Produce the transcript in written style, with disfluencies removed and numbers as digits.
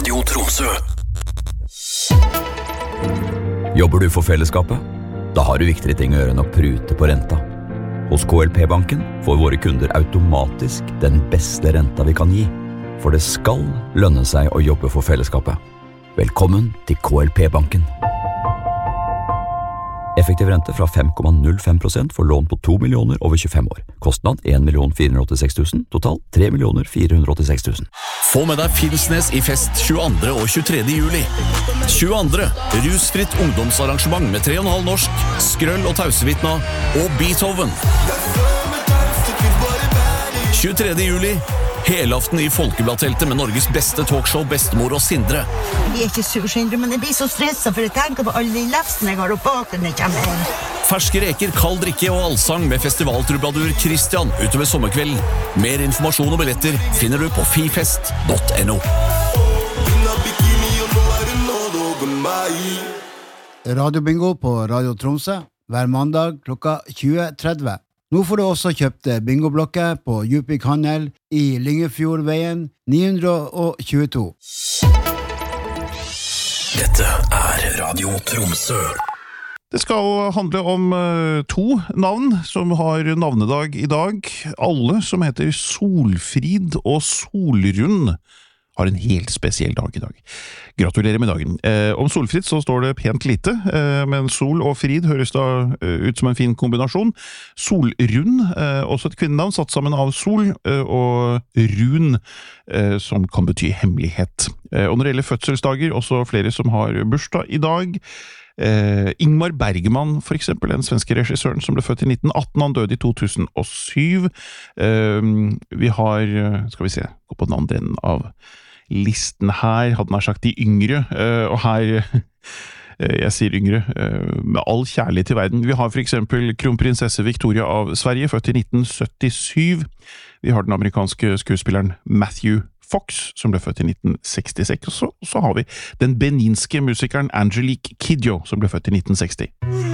Radio Tromsø. Jobber du for fellesskapet? Da har du viktigere ting å gjøre enn å prute på renta. Hos KLP-banken får våre kunder automatisk den beste renta vi kan gi. For det skal lønne seg å jobbe for fellesskapet. Velkommen til KLP-banken. Effektiv rente fra 5,05% for lån på 2 millioner over 25 år. Kostnad 1 486 000, total 3 486 000. Få med deg Finnsnes i fest 22. og 23. juli. 22. Rusfritt ungdomsarrangement med 3,5 norsk, Skrøll og Tausevitna og Beethoven. 23. juli, helaften i Folkebladteltet med Norges beste talkshow Bestemor og Sindre. Jeg ikke sursindre, men jeg blir så stresset for jeg tenker på alle de lefsene jeg har opp bak når jeg kommer hjem. Ferske reker, kald drikke og allsang med festivaltrubadur Christian utover sommerkvelden. Mer informasjon og billetter finner du på fifest.no. Radio Bingo på Radio Tromsø hver mandag klokka 20:30. Nå får du også kjøpt bingoblokker på Djupvik Handel i Lyngefjordveien 922. Dette Radio Tromsø. Det skal handle om 2 navn som har navnedag i dag. Alle som heter Solfrid og Solrund har en helt spesiell dag i dag. Gratulerer med dagen. Om Solfrid så står det pent lite, men Sol og Frid høres da ut som en fin kombinasjon. Solrund, også et kvinnenavn satt sammen av Sol og Run, som kan bety hemmelighet. Og når det gjelder fødselsdager, også flere som har bursdag i dag. Ingmar Bergman, for eksempel, den svenske regissøren som ble født i 1918, han døde i 2007. Vi har, skal vi se, gå på den andre enden av listen her, hadde han sagt de yngre, og her, jeg sier yngre, med all kjærlighet til verden. Vi har for eksempel kronprinsesse Victoria av Sverige, født i 1977. Vi har den amerikanske skuespilleren Matthew Fox, som ble født i 1966, og så har vi den beninske musikeren Angelique Kidjo, som ble født i 1960.